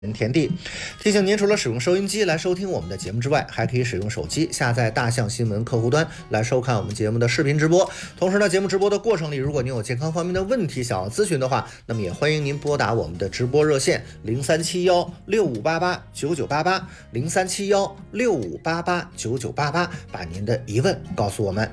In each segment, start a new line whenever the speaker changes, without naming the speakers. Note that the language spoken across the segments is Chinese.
田地提醒您，除了使用收音机来收听我们的节目之外，还可以使用手机下载大象新闻客户端来收看我们节目的视频直播。同时呢，节目直播的过程里，如果您有健康方面的问题想要咨询的话，那么也欢迎您拨打我们的直播热线037165889988 037165889988，把您的疑问告诉我们。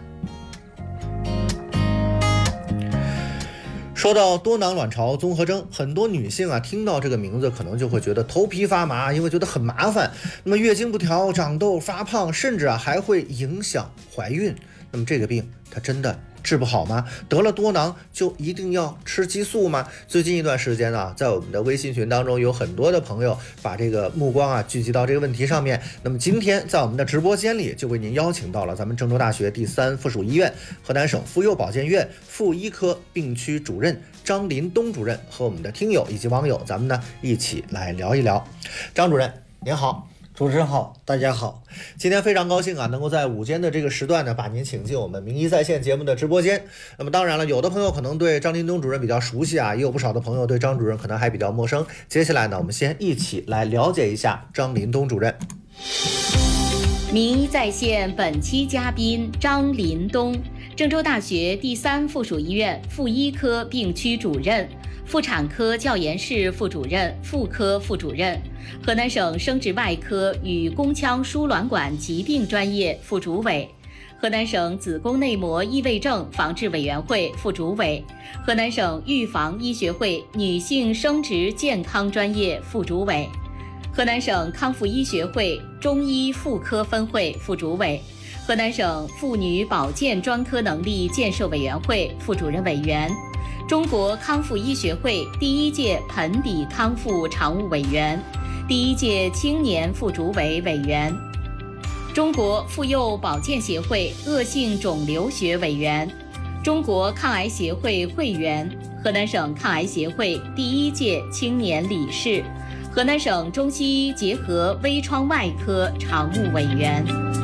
说到多囊卵巢综合征，很多女性听到这个名字可能就会觉得头皮发麻，因为觉得很麻烦。那么月经不调、长痘、发胖，甚至还会影响怀孕。那么这个病它真的治不好吗？得了多囊就一定要吃激素吗？最近一段时间在我们的微信群当中有很多的朋友把这个目光聚集到这个问题上面。那么今天在我们的直播间里就为您邀请到了咱们郑州大学第3附属医院河南省妇幼保健院妇医科病区主任张林东主任和我们的听友以及网友，咱们呢一起来聊一聊。张主任您好。
主持人好，大家好。
今天非常高兴能够在午间的这个时段呢，把您请进我们名医在线节目的直播间。那么当然了，有的朋友可能对张林东主任比较熟悉也有不少的朋友对张主任可能还比较陌生。接下来呢，我们先一起来了解一下张林东主任。
名医在线本期嘉宾张林东，郑州大学第3附属医院妇医科病区主任、妇产科教研室副主任、妇科副主任，河南省生殖外科与宫腔输卵管疾病专业副主委，河南省子宫内膜异位症防治委员会副主委，河南省预防医学会女性生殖健康专业副主委，河南省康复医学会中医妇科分会副主委，河南省妇女保健专科能力建设委员会副主任委员，中国康复医学会第1届盆底康复常务委员，第1届青年副主委委员，中国妇幼保健协会恶性肿瘤学委员，中国抗癌协会会员，河南省抗癌协会第1届青年理事，河南省中西医结合微创外科常务委员。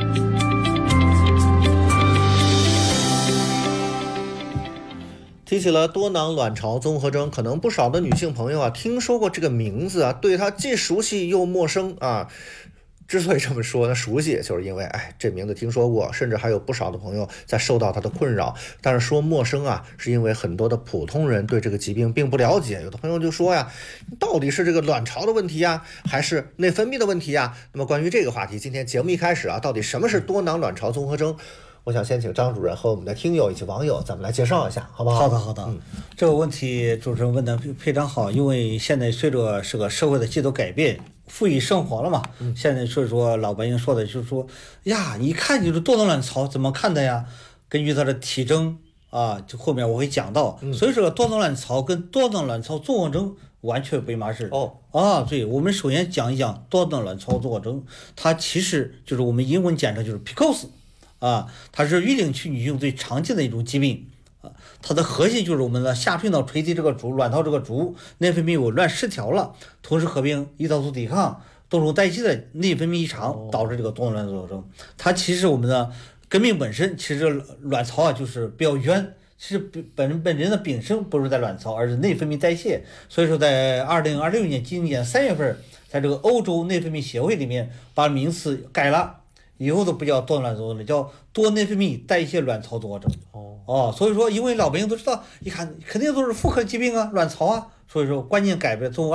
提起了多囊卵巢综合征，可能不少的女性朋友听说过这个名字对它既熟悉又陌生之所以这么说呢，熟悉就是因为这名字听说过，甚至还有不少的朋友在受到它的困扰。但是说陌生是因为很多的普通人对这个疾病并不了解。有的朋友就说到底是这个卵巢的问题还是内分泌的问题那么关于这个话题，今天节目一开始到底什么是多囊卵巢综合征，我想先请张主任和我们的听友以及网友咱们来介绍一下，好不好？
好的。这个问题主持人问的非常好，因为现在随着这个社会的节奏改变，富裕生活了嘛，现在所以说老百姓说的就是说一看就是多囊卵巢，怎么看的呀？根据它的体征就后面我会讲到，所以说多囊卵巢跟多囊卵巢综合征完全不一码事对，我们首先讲一讲多囊卵巢综合征，它其实就是我们英文简称就是 PCOS。它是育龄期女性最常见的一种疾病它的核心就是我们的下水道垂体这个主卵巢这个主内分泌紊乱失调了，同时合并胰岛素抵抗、动物代谢的内分泌异常，导致这个多囊卵巢综合征。它其实我们的根病本身，其实卵巢就是比较冤，其实本人的病生不是在卵巢，而是内分泌代谢。所以说在2026年今年3月份，在这个欧洲内分泌协会里面把名词改了，以后都不叫多囊卵巢综合征，叫多内分泌代谢卵巢综合征。所以说因为老百姓都知道，一看肯定都是妇科疾病卵巢所以说关键改变，从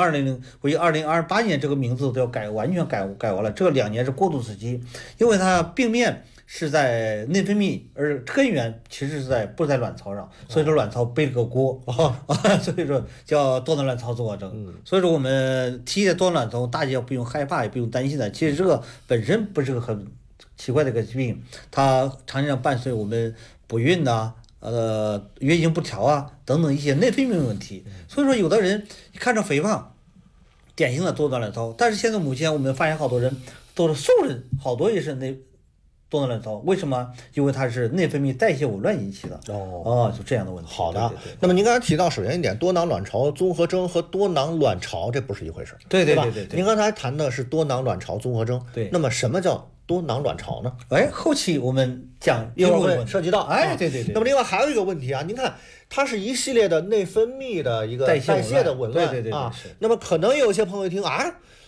2028年这个名字都要改，完全改完了。这2年是过渡时期，因为它病面是在内分泌，而根源其实是不在卵巢上，所以说卵巢背了个锅所以说叫多囊卵巢综合征。所以说我们提起多囊卵巢，大家不用害怕，也不用担心的。其实这个本身不是个很奇怪的一个疾病，它常常伴随我们不孕月经不调等等一些内分泌问题。所以说有的人看着肥胖，典型的多囊卵巢，但是现在目前我们发现好多人都是瘦人，好多也是多囊卵巢，为什么？因为它是内分泌代谢紊乱引起的就这样的问题。
好的，那么您刚才提到，首先一点，多囊卵巢综合征和多囊卵巢这不是一回事，
对
吧？您刚才谈的是多囊卵巢综合征，
对，
那么什么叫多囊卵巢呢？
哎，后期我们讲
一会儿
会
会涉及到。
哎，对对对。
那么另外还有一个问题啊，您看它是一系列的内分泌的一个代谢的紊乱，
对
啊。那么可能有些朋友一听啊，